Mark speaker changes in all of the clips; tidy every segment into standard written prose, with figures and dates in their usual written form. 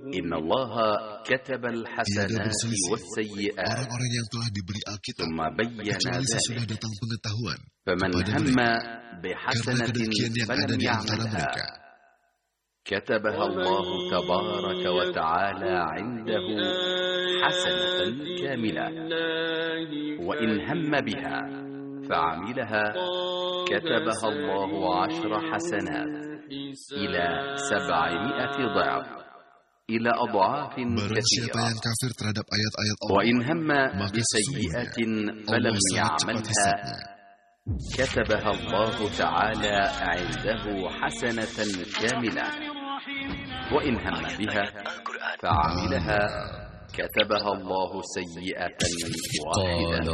Speaker 1: Innallaha katabal hasanati wasayyi'at.
Speaker 2: Orang-orang yang telah diberi Alkitab, kecuali sesudah datang pengetahuan
Speaker 1: faman hamma bihasanatin
Speaker 2: yang
Speaker 1: falam
Speaker 2: ada di antara
Speaker 1: ya'malha
Speaker 2: mereka,
Speaker 1: katabaha Allah tabaraka wa ta'ala 'indahu hasanatan kamilah. Wa in hamma biha fa'amilaha katabaha Allah 'ashra hasanat ila 700 dha'f ila adha'afin
Speaker 2: barang siapa
Speaker 1: katsirah.
Speaker 2: yang kafir terhadap ayat-ayat
Speaker 1: Wa
Speaker 2: Allah,
Speaker 1: in hamma
Speaker 2: maka
Speaker 1: bisayyi'atin
Speaker 2: sesungguhnya
Speaker 1: falam
Speaker 2: Allah sangat cepat
Speaker 1: ya'malha
Speaker 2: hisabnya.
Speaker 1: كتبها الله تعالى عنده حسنة كاملة وإن هم بها فعملها كتبها الله سيئة واحدة.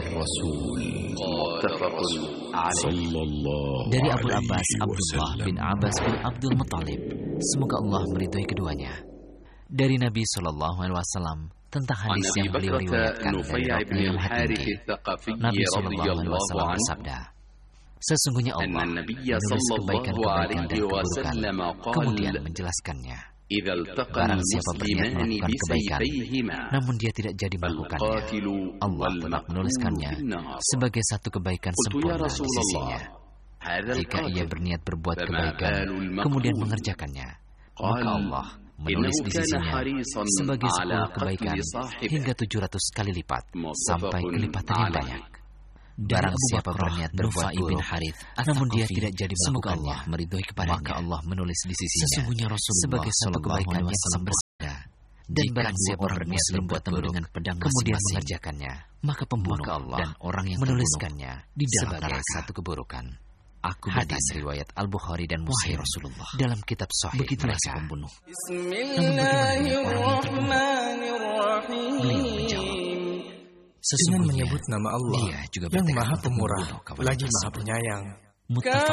Speaker 1: متفق عليه.
Speaker 3: Dari Abu Abbas Abdullah bin Abbas bin Abdul Muttalib, semoga Allah meridhai keduanya, dari Nabi SAW tentang hadis yang beliau riwayatkan dari Rabi yang Maha Tinggi. Nabi SAW bersabda, sesungguhnya Allah menulis kebaikan-kebaikan dan keburukan, kemudian menjelaskannya. Barang siapa berniat melakukan kebaikan, namun dia tidak jadi melakukannya, Allah tetap menuliskannya sebagai satu kebaikan sempurna di sisinya. Jika ia berniat berbuat kebaikan, kemudian mengerjakannya, maka Allah menulis di sisinya sebagai 10 kebaikan hingga 700 kali lipat, sampai kelipatan yang banyak. Barang siapa berniat berbuat buruk, namun dia tidak jadi melakukannya, meridhoi kepadanya, maka Allah menulis di sisinya sesungguhnya Rasulullah sebagai satu kebaikan yang bersabda. Dan barang siapa berniat berbuat buruk dengan pedang kemudian mengerjakannya, maka pembunuh Allah dan orang yang menuliskannya di dalam satu keburukan. Aku hadis riwayat Al-Bukhari dan Muslim Rasulullah dalam kitab Sahih mereka pembunuh. Namun bagaimana orang yang terbunuh? Beliau menjawab,
Speaker 4: dengan menyebut nama Allah
Speaker 3: dia juga
Speaker 4: yang Maha Pemurah lagi Maha Penyayang.